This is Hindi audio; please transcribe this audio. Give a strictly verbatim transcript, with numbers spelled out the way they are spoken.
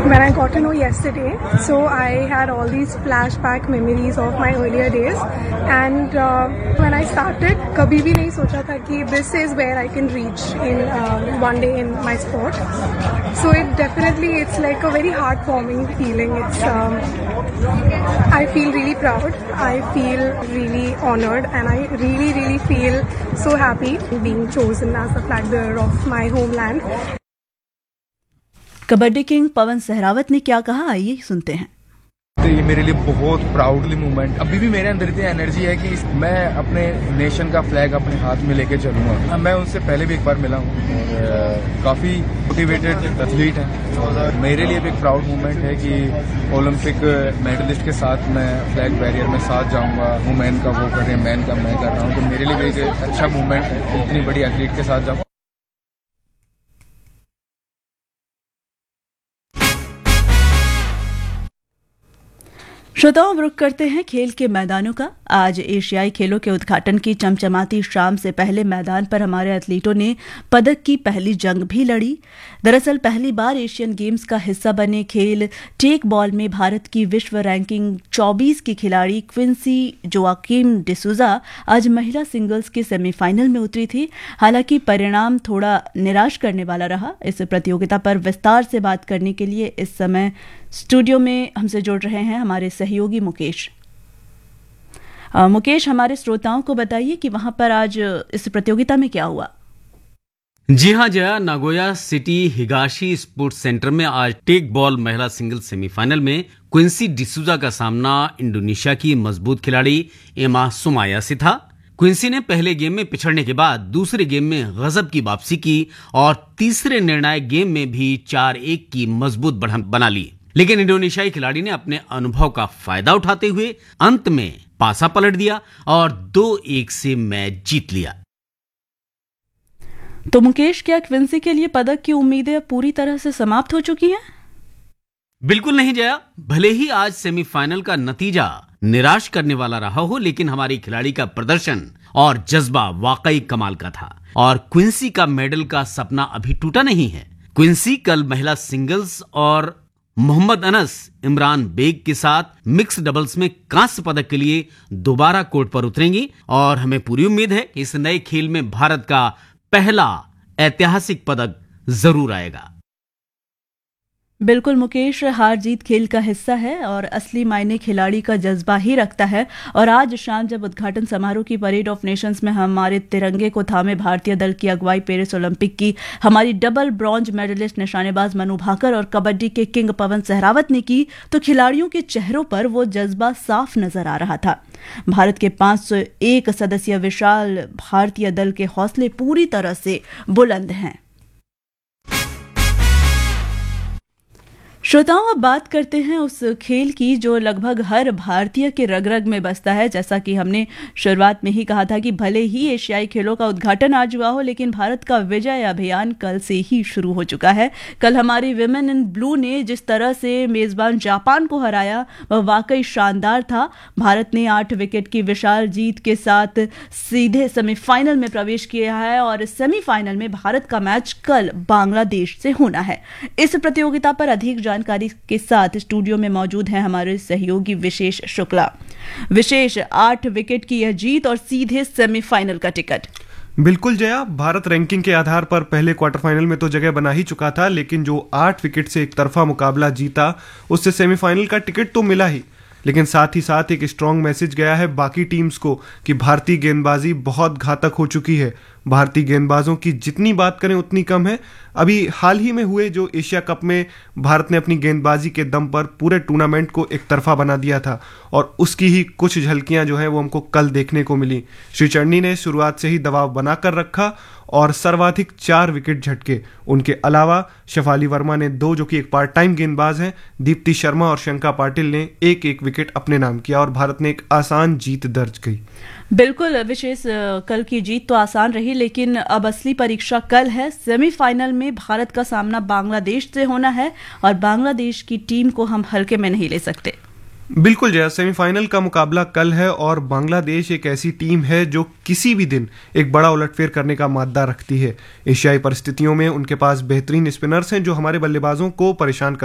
when I got to know yesterday, so I had all these flashback memories of my earlier days, and uh, when I started, कभी भी नहीं सोचा था कि this is where I can reach in uh, one day in my sport. So it definitely, it's like a very heartwarming feeling. It's um, I feel really proud. I feel really honored, and I really, really feel so happy being chosen as the flag bearer of my homeland. Kabaddi king पवन सहरावत ने क्या कहा, आइए सुनते हैं। तो ये मेरे लिए बहुत प्राउडली मोमेंट, अभी भी मेरे अंदर इतनी एनर्जी है कि मैं अपने नेशन का फ्लैग अपने हाथ में लेके चलूंगा। मैं उनसे पहले भी एक बार मिला हूँ और काफी मोटिवेटेड एथलीट है और मेरे लिए भी एक प्राउड मोमेंट है कि ओलंपिक मेडलिस्ट के साथ मैं फ्लैग बैरियर में साथ जाऊंगा। वुमेन का वो कर रहे हैं, मैन का मैं कर रहा हूँ, तो मेरे लिए भी एक अच्छा मोमेंट है इतनी बड़ी एथलीट के साथ जाऊँ। श्रोताओं, रुख करते हैं खेल के मैदानों का। आज एशियाई खेलों के उद्घाटन की चमचमाती शाम से पहले मैदान पर हमारे एथलीटों ने पदक की पहली जंग भी लड़ी। दरअसल पहली बार एशियन गेम्स का हिस्सा बने खेल टेक बॉल में भारत की विश्व रैंकिंग चौबीस की खिलाड़ी क्विंसी जोआकिम डिसूजा आज महिला सिंगल्स के सेमीफाइनल में उतरी थी। हालांकि परिणाम थोड़ा निराश करने वाला रहा। इस प्रतियोगिता पर विस्तार से बात करने के लिए इस समय स्टूडियो में हमसे जुड़ रहे हैं हमारे सहयोगी मुकेश। आ, मुकेश, हमारे श्रोताओं को बताइए कि वहां पर आज इस प्रतियोगिता में क्या हुआ। जी हां Jaya, Nagoya city Higashi sports centre में आज टेक बॉल महिला सिंगल सेमीफाइनल में क्विंसी डिसूजा का सामना इंडोनेशिया की मजबूत खिलाड़ी एमा सुमाया से था। क्विंसी ने पहले गेम में पिछड़ने के बाद दूसरे गेम में गजब की वापसी की और तीसरे निर्णायक गेम में भी चार एक की मजबूत बढ़त बना ली। लेकिन इंडोनेशियाई खिलाड़ी ने अपने अनुभव का फायदा उठाते हुए अंत में पासा पलट दिया और दो एक से मैच जीत लिया। तो मुकेश, क्या क्विंसी के लिए पदक की उम्मीदें पूरी तरह से समाप्त हो चुकी हैं? बिल्कुल नहीं जया। भले ही आज सेमीफाइनल का नतीजा निराश करने वाला रहा हो, लेकिन हमारी खिलाड़ी का प्रदर्शन और जज्बा वाकई कमाल का था और क्विंसी का मेडल का सपना अभी टूटा नहीं है। क्विंसी कल महिला सिंगल्स और मोहम्मद अनस इमरान बेग के साथ मिक्स डबल्स में कांस्य पदक के लिए दोबारा कोर्ट पर उतरेंगी और हमें पूरी उम्मीद है कि इस नए खेल में भारत का पहला ऐतिहासिक पदक जरूर आएगा। बिल्कुल मुकेश, हार जीत खेल का हिस्सा है और असली मायने खिलाड़ी का जज्बा ही रखता है। और आज शाम जब उद्घाटन समारोह की परेड ऑफ नेशंस में हमारे तिरंगे को थामे भारतीय दल की अगुवाई पेरिस ओलंपिक की हमारी डबल ब्रॉन्ज मेडलिस्ट निशानेबाज मनु भाकर और कबड्डी के किंग पवन सहरावत ने की, तो खिलाड़ियों के चेहरों पर वो जज्बा साफ नजर आ रहा था। भारत के पांच सौ एक सदस्यीय विशाल भारतीय दल के हौसले पूरी तरह से बुलंद हैं। श्रोताओं, अब बात करते हैं उस खेल की जो लगभग हर भारतीय के रग रग में बसता है। जैसा कि हमने शुरुआत में ही कहा था कि भले ही एशियाई खेलों का उद्घाटन आज हुआ हो, लेकिन भारत का विजय अभियान कल से ही शुरू हो चुका है। कल हमारी विमेन इन ब्लू ने जिस तरह से मेजबान जापान को हराया वह वाकई शानदार था। भारत ने आठ विकेट की विशाल जीत के साथ सीधे सेमीफाइनल में प्रवेश किया है और सेमीफाइनल में भारत का मैच कल बांग्लादेश से होना है। इस प्रतियोगिता पर अधिक जानकारी के साथ स्टूडियो में मौजूद हैं हमारे सहयोगी विशेष शुक्ला। विशेष, आठ विकेट की यह जीत और सीधे सेमीफाइनल का टिकट। बिल्कुल जया, भारत रैंकिंग के आधार पर पहले क्वार्टर फाइनल में तो जगह बना ही चुका था, लेकिन जो आठ विकेट से एक तरफा मुकाबला जीता उससे सेमीफाइनल का टिकट तो मिला ही, लेकिन साथ ही साथ एक स्ट्रॉन्ग मैसेज गया है बाकी टीम्स को कि भारतीय गेंदबाजी बहुत घातक हो चुकी है। भारतीय गेंदबाजों की जितनी बात करें उतनी कम है। अभी हाल ही में हुए जो एशिया कप में भारत ने अपनी गेंदबाजी के दम पर पूरे टूर्नामेंट को एक तरफा बना दिया था और उसकी ही कुछ झलकियां जो है वो हमको कल देखने को मिली। श्री चन्नी ने शुरुआत से ही दबाव बनाकर रखा और सर्वाधिक चार विकेट झटके। उनके अलावा शफाली वर्मा ने दो, जो कि एक पार्ट टाइम गेंदबाज हैं, दीप्ति शर्मा और शंका पाटिल ने एक एक विकेट अपने नाम किया और भारत ने एक आसान जीत दर्ज की। बिल्कुल विशेष, कल की जीत तो आसान रही, लेकिन अब असली परीक्षा कल है। सेमीफाइनल में भारत का सामना बांग्लादेश से होना है और बांग्लादेश की टीम को हम हल्के में नहीं ले सकते। बिल्कुल जया, सेमीफाइनल का मुकाबला कल है और बांग्लादेश एक ऐसी टीम है जो किसी भी दिन एक बड़ा उलटफेर करने का मादा रखती है। एशियाई परिस्थितियों में उनके पास बेहतरीन स्पिनर्स हैं जो हमारे बल्लेबाजों को परेशान कर